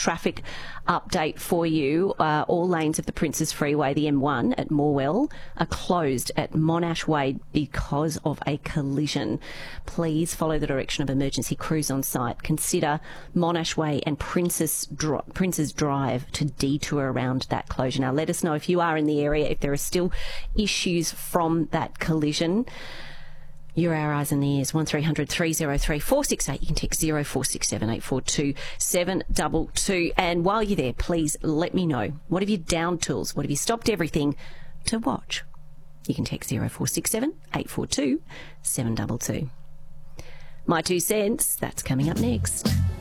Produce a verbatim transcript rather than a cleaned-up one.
traffic update for you. Uh, all lanes of the Princes Freeway, the M one at Morwell, are closed at Monash Way because of a collision. Please follow the direction of emergency crews on site. Consider Monash Way and Princess Dri- Princes Drive to detour around that closure. Now, let us know if you are in the area, if there are still issues from that collision. You're our eyes and the ears. one three hundred three oh three four six eight. You can text zero four six seven eight four two seven two two. And while you're there, please let me know. What have you downed tools? What have you stopped everything to watch? You can text zero four six seven eight four two seven two two. My two cents, that's coming up next.